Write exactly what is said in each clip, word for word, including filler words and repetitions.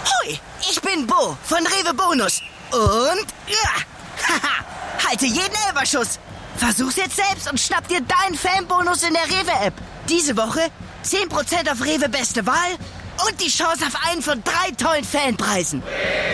Hoi, ich bin Bo von Rewe Bonus. Und, ja, haha, halte jeden Elferschuss. Versuch's jetzt selbst und schnapp dir deinen Fanbonus in der Rewe-App. Diese Woche zehn Prozent auf Rewe Beste Wahl und die Chance auf einen von drei tollen Fanpreisen.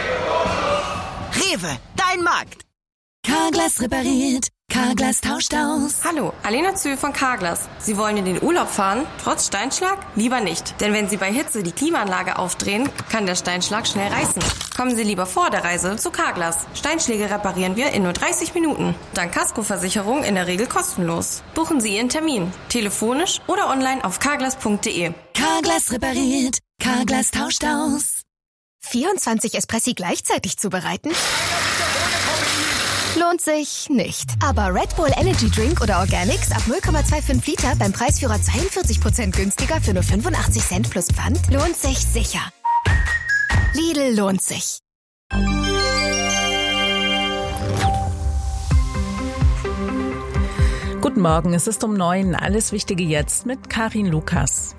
Rewe, dein Markt. Carglass repariert. Carglass tauscht aus. Hallo, Alena Zühl von Carglass. Sie wollen in den Urlaub fahren? Trotz Steinschlag? Lieber nicht. Denn wenn Sie bei Hitze die Klimaanlage aufdrehen, kann der Steinschlag schnell reißen. Kommen Sie lieber vor der Reise zu Carglass. Steinschläge reparieren wir in nur dreißig Minuten. Dank Kaskoversicherung in der Regel kostenlos. Buchen Sie Ihren Termin. Telefonisch oder online auf carglass punkt de. Carglass repariert. Carglass tauscht aus. vierundzwanzig Espressi gleichzeitig zubereiten? Lohnt sich nicht. Aber Red Bull Energy Drink oder Organics ab null Komma fünfundzwanzig Liter beim Preisführer zweiundvierzig Prozent günstiger für nur fünfundachtzig Cent plus Pfand lohnt sich sicher. Lidl lohnt sich. Guten Morgen, es ist um neun. Alles Wichtige jetzt mit Karin Lukas.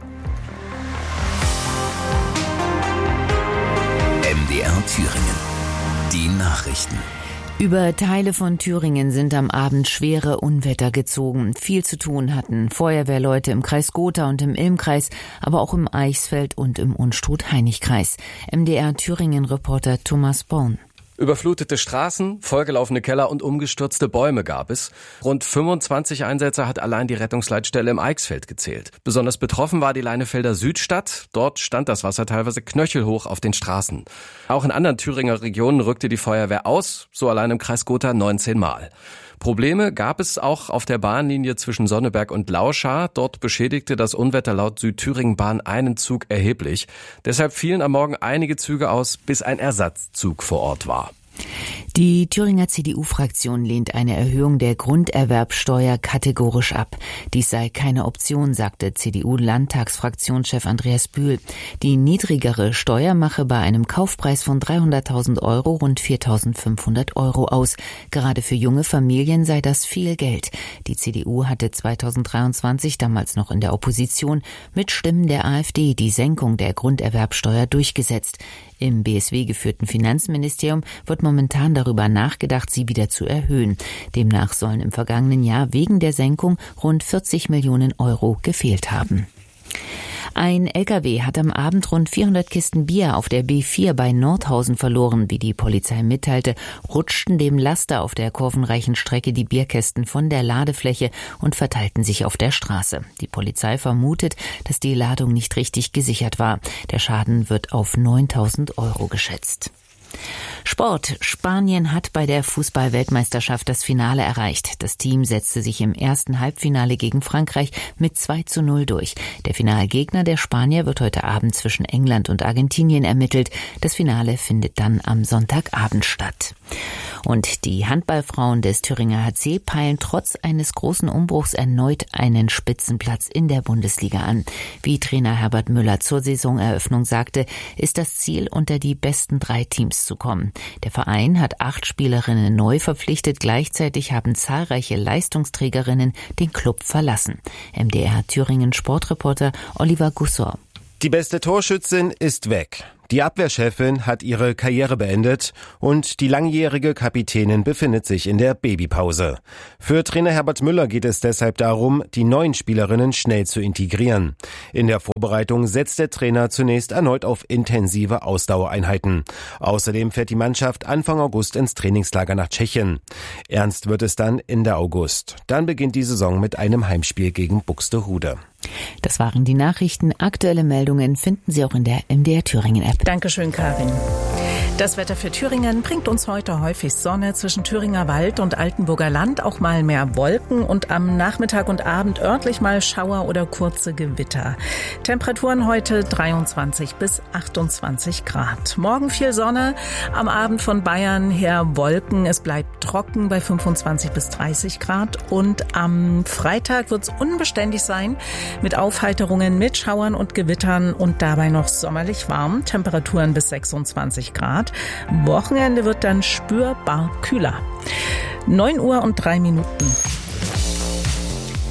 M D R Thüringen. Die Nachrichten. Über Teile von Thüringen sind am Abend schwere Unwetter gezogen. Viel zu tun hatten Feuerwehrleute im Kreis Gotha und im Ilmkreis, aber auch im Eichsfeld und im Unstrut-Heinig-Kreis. M D R Thüringen-Reporter Thomas Born. Überflutete Straßen, vollgelaufene Keller und umgestürzte Bäume gab es. Rund fünfundzwanzig Einsätze hat allein die Rettungsleitstelle im Eichsfeld gezählt. Besonders betroffen war die Leinefelder Südstadt. Dort stand das Wasser teilweise knöchelhoch auf den Straßen. Auch in anderen Thüringer Regionen rückte die Feuerwehr aus, so allein im Kreis Gotha neunzehn Mal. Probleme gab es auch auf der Bahnlinie zwischen Sonneberg und Lauschar. Dort beschädigte das Unwetter laut Südthüringen-Bahn einen Zug erheblich. Deshalb fielen am Morgen einige Züge aus, bis ein Ersatzzug vor Ort war. Die Thüringer C D U-Fraktion lehnt eine Erhöhung der Grunderwerbsteuer kategorisch ab. Dies sei keine Option, sagte C D U-Landtagsfraktionschef Andreas Bühl. Die niedrigere Steuer mache bei einem Kaufpreis von dreihunderttausend Euro rund viertausendfünfhundert Euro aus. Gerade für junge Familien sei das viel Geld. Die C D U hatte zweitausenddreiundzwanzig, damals noch in der Opposition, mit Stimmen der AfD die Senkung der Grunderwerbsteuer durchgesetzt. Im B S W geführten Finanzministerium wird momentan darüber nachgedacht, sie wieder zu erhöhen. Demnach sollen im vergangenen Jahr wegen der Senkung rund vierzig Millionen Euro gefehlt haben. Ein L K W hat am Abend rund vierhundert Kisten Bier auf der B vier bei Nordhausen verloren. Wie die Polizei mitteilte, rutschten dem Laster auf der kurvenreichen Strecke die Bierkästen von der Ladefläche und verteilten sich auf der Straße. Die Polizei vermutet, dass die Ladung nicht richtig gesichert war. Der Schaden wird auf neuntausend Euro geschätzt. Sport. Spanien hat bei der Fußball-Weltmeisterschaft das Finale erreicht. Das Team setzte sich im ersten Halbfinale gegen Frankreich mit zwei zu null durch. Der Finalgegner der Spanier wird heute Abend zwischen England und Argentinien ermittelt. Das Finale findet dann am Sonntagabend statt. Und die Handballfrauen des Thüringer H C peilen trotz eines großen Umbruchs erneut einen Spitzenplatz in der Bundesliga an. Wie Trainer Herbert Müller zur Saisoneröffnung sagte, ist das Ziel, unter die besten drei Teams zu kommen. Der Verein hat acht Spielerinnen neu verpflichtet. Gleichzeitig haben zahlreiche Leistungsträgerinnen den Club verlassen. M D R Thüringen Sportreporter Oliver Gussor. Die beste Torschützin ist weg. Die Abwehrchefin hat ihre Karriere beendet und die langjährige Kapitänin befindet sich in der Babypause. Für Trainer Herbert Müller geht es deshalb darum, die neuen Spielerinnen schnell zu integrieren. In der Vorbereitung setzt der Trainer zunächst erneut auf intensive Ausdauereinheiten. Außerdem fährt die Mannschaft Anfang August ins Trainingslager nach Tschechien. Ernst wird es dann Ende August. Dann beginnt die Saison mit einem Heimspiel gegen Buxtehude. Das waren die Nachrichten. Aktuelle Meldungen finden Sie auch in der M D R Thüringen App. Dankeschön, Karin. Das Wetter für Thüringen bringt uns heute häufig Sonne, zwischen Thüringer Wald und Altenburger Land auch mal mehr Wolken und am Nachmittag und Abend örtlich mal Schauer oder kurze Gewitter. Temperaturen heute dreiundzwanzig bis achtundzwanzig Grad. Morgen viel Sonne, am Abend von Bayern her Wolken. Es bleibt trocken bei fünfundzwanzig bis dreißig Grad und am Freitag wird es unbeständig sein mit Aufheiterungen, mit Schauern und Gewittern und dabei noch sommerlich warm. Temperaturen bis sechsundzwanzig Grad. Wochenende wird dann spürbar kühler. neun Uhr und drei Minuten.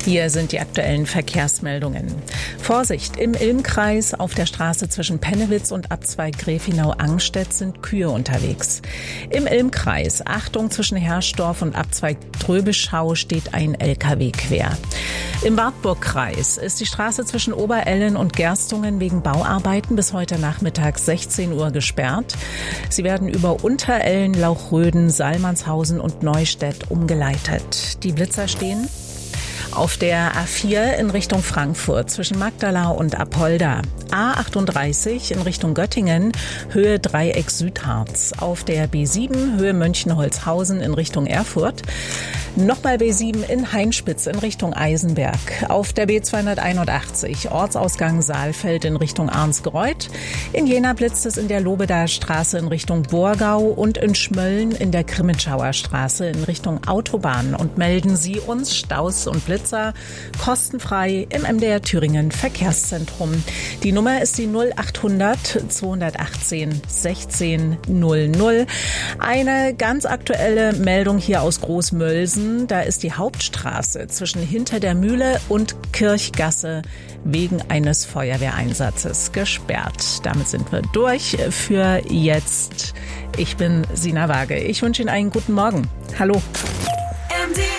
Hier sind die aktuellen Verkehrsmeldungen. Vorsicht, im Ilmkreis auf der Straße zwischen Pennewitz und Abzweig Grefinau-Angstedt sind Kühe unterwegs. Im Ilmkreis, Achtung, zwischen Herrsdorf und Abzweig Tröbischau steht ein L K W quer. Im Wartburgkreis ist die Straße zwischen Oberellen und Gerstungen wegen Bauarbeiten bis heute Nachmittag sechzehn Uhr gesperrt. Sie werden über Unterellen, Lauchröden, Salmannshausen und Neustädt umgeleitet. Die Blitzer stehen auf der A vier in Richtung Frankfurt zwischen Magdala und Apolda. A achtunddreißig in Richtung Göttingen, Höhe Dreieck Südharz. Auf der B sieben, Höhe Mönchenholzhausen in Richtung Erfurt. Nochmal B sieben in Hainspitz in Richtung Eisenberg. Auf der B zweihunderteinundachtzig, Ortsausgang Saalfeld in Richtung Arnsgreuth. In Jena blitzt es in der Lobedaer Straße in Richtung Borgau und in Schmölln in der Grimmitschauer Straße in Richtung Autobahn. Und melden Sie uns Staus und Blitzer kostenfrei im M D R Thüringen Verkehrszentrum. Die Nummer ist die null achthundert zweihundertachtzehn sechzehn null null. Eine ganz aktuelle Meldung hier aus Großmölsen. Da ist die Hauptstraße zwischen Hinter der Mühle und Kirchgasse wegen eines Feuerwehreinsatzes gesperrt. Damit sind wir durch für jetzt. Ich bin Sina Waage. Ich wünsche Ihnen einen guten Morgen. Hallo. M D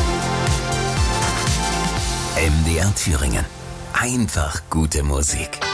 R Thüringen. M D R Thüringen. Einfach gute Musik.